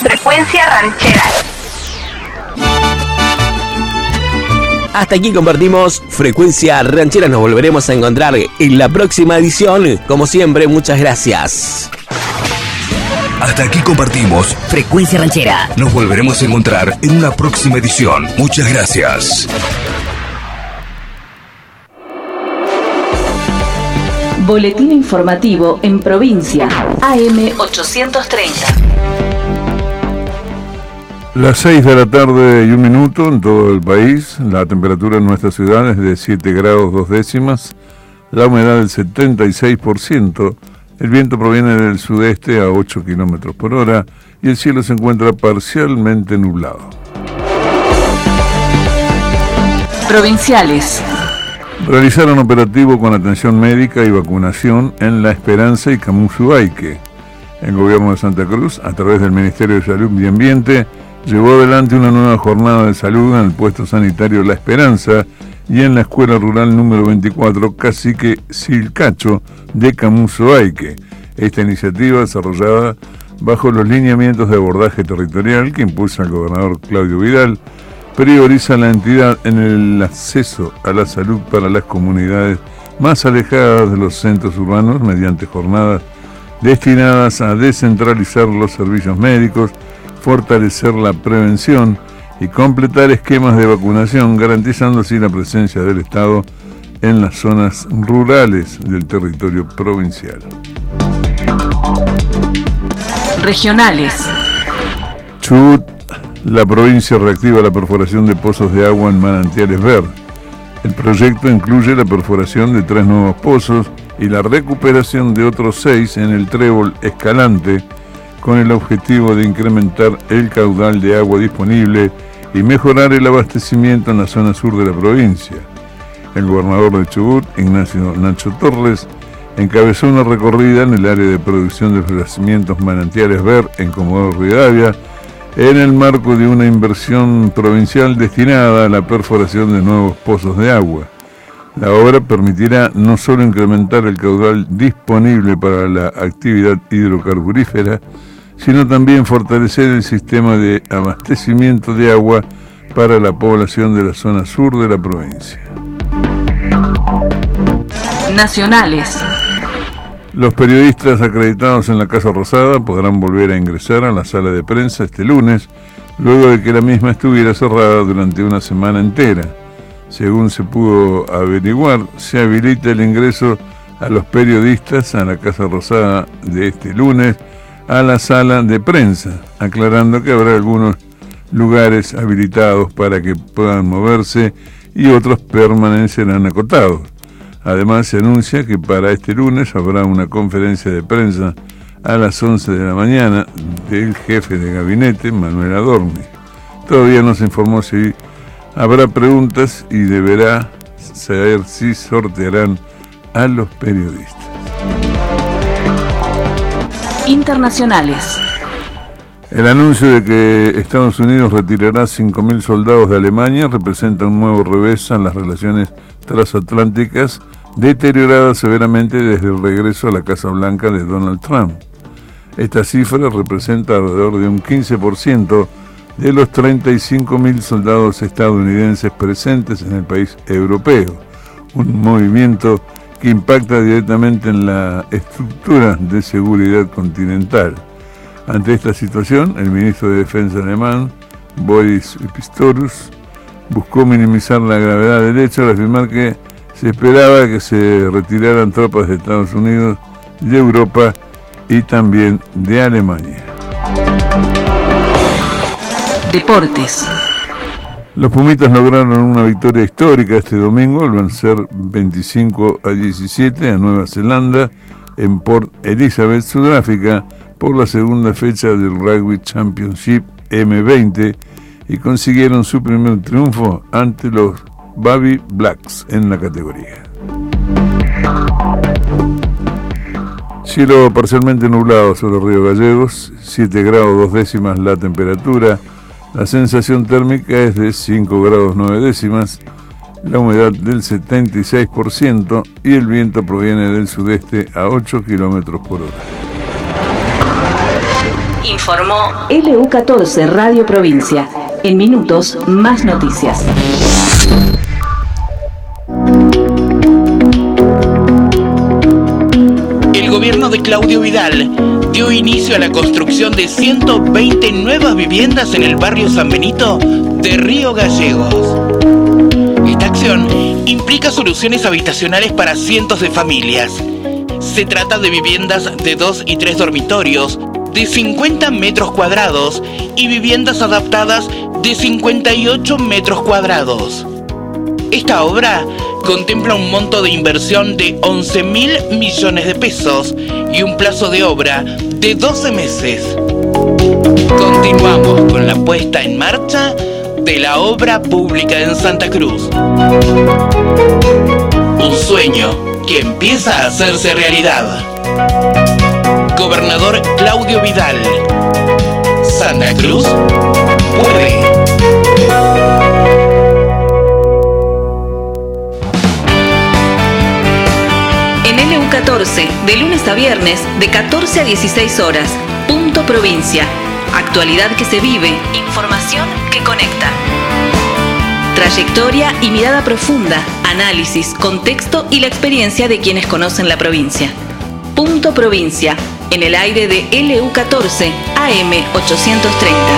Frecuencia Ranchera. Hasta aquí compartimos Frecuencia Ranchera. Nos volveremos a encontrar en la próxima edición. Como siempre, muchas gracias. Hasta aquí compartimos Frecuencia Ranchera. Nos volveremos a encontrar en una próxima edición. Muchas gracias. Boletín informativo en provincia. AM 830. Las 6 de la tarde y 1 minuto en todo el país. La temperatura en nuestra ciudad es de 7 grados 2 décimas. La humedad del 76%. El viento proviene del sudeste a 8 kilómetros por hora y el cielo se encuentra parcialmente nublado. Provinciales. Realizaron operativo con atención médica y vacunación en La Esperanza y Camusuaique. El gobierno de Santa Cruz, a través del Ministerio de Salud y Ambiente, llevó adelante una nueva jornada de salud en el puesto sanitario La Esperanza y en la escuela rural número 24 Cacique Silcacho de Camusoaique. Esta iniciativa, desarrollada bajo los lineamientos de abordaje territorial que impulsa el gobernador Claudio Vidal, prioriza la entidad en el acceso a la salud para las comunidades más alejadas de los centros urbanos mediante jornadas destinadas a descentralizar los servicios médicos, fortalecer la prevención y completar esquemas de vacunación, garantizando así la presencia del Estado en las zonas rurales del territorio provincial. Regionales. Chubut, la provincia reactiva la perforación de pozos de agua en manantiales Ver. El proyecto incluye la perforación de 3 nuevos pozos y la recuperación de otros 6 en el Trébol Escalante, con el objetivo de incrementar el caudal de agua disponible y mejorar el abastecimiento en la zona sur de la provincia. El gobernador de Chubut, Ignacio Nacho Torres, encabezó una recorrida en el área de producción de yacimientos manantiales Ver en Comodoro Rivadavia, en el marco de una inversión provincial destinada a la perforación de nuevos pozos de agua. La obra permitirá no solo incrementar el caudal disponible para la actividad hidrocarburífera, sino también fortalecer el sistema de abastecimiento de agua para la población de la zona sur de la provincia. Nacionales. Los periodistas acreditados en la Casa Rosada podrán volver a ingresar a la sala de prensa este lunes, luego de que la misma estuviera cerrada durante una semana entera. Según se pudo averiguar, se habilita el ingreso a los periodistas a la Casa Rosada de este lunes a la sala de prensa, aclarando que habrá algunos lugares habilitados para que puedan moverse y otros permanecerán acotados. Además, se anuncia que para este lunes habrá una conferencia de prensa a las 11 de la mañana del jefe de gabinete, Manuel Adorni. Todavía no se informó si habrá preguntas y deberá saber si sortearán a los periodistas. Internacionales. El anuncio de que Estados Unidos retirará 5.000 soldados de Alemania representa un nuevo revés en las relaciones transatlánticas, deterioradas severamente desde el regreso a la Casa Blanca de Donald Trump. Esta cifra representa alrededor de un 15% de los 35.000 soldados estadounidenses presentes en el país europeo, un movimiento que impacta directamente en la estructura de seguridad continental. Ante esta situación, el ministro de Defensa alemán, Boris Pistorius, buscó minimizar la gravedad del hecho al afirmar que se esperaba que se retiraran tropas de Estados Unidos, de Europa y también de Alemania. Deportes. Los Pumitas lograron una victoria histórica este domingo al vencer 25-17 a Nueva Zelanda en Port Elizabeth, Sudáfrica, por la segunda fecha del Rugby Championship M20 y consiguieron su primer triunfo ante los Baby Blacks en la categoría. Cielo parcialmente nublado sobre Río Gallegos, 7 grados 2 décimas la temperatura, la sensación térmica es de 5 grados 9 décimas, la humedad del 76% y el viento proviene del sudeste a 8 kilómetros por hora. Informó LU14 Radio Provincia. En minutos, más noticias. El gobierno de Claudio Vidal dio inicio a la construcción de 120 nuevas viviendas en el barrio San Benito de Río Gallegos. Esta acción implica soluciones habitacionales para cientos de familias. Se trata de viviendas de 2 y 3 dormitorios de 50 metros cuadrados y viviendas adaptadas de 58 metros cuadrados. Esta obra contempla un monto de inversión de 11.000 millones de pesos y un plazo de obra de 12 meses. Continuamos con la puesta en marcha de la obra pública en Santa Cruz. Un sueño que empieza a hacerse realidad. Gobernador Claudio Vidal. Santa Cruz puede. En LU14, de lunes a viernes, de 14 a 16 horas. Punto Provincia. Actualidad que se vive, información que conecta. Trayectoria y mirada profunda, análisis, contexto y la experiencia de quienes conocen la provincia. Punto Provincia, en el aire de LU14 AM 830.